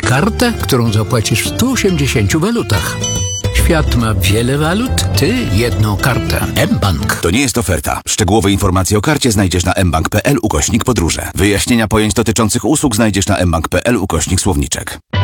kartę, którą zapłacisz w 180 walutach. Świat ma wiele walut, ty jedną kartę. mBank. To nie jest oferta. Szczegółowe informacje o karcie znajdziesz na mbank.pl/podróże. Wyjaśnienia pojęć dotyczących usług znajdziesz na mbank.pl/słowniczek.